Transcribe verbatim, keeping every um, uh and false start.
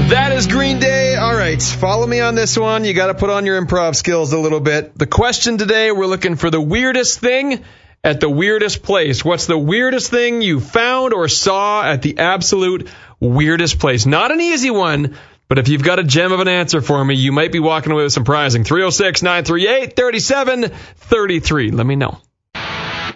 That is Green Day. All right, follow me on this one. You got to put on your improv skills a little bit. The question today, we're looking for the weirdest thing at the weirdest place. What's the weirdest thing you found or saw at the absolute weirdest place? Not an easy one, but if you've got a gem of an answer for me, you might be walking away with some prizing. three oh six, nine three eight, three seven three three. Let me know.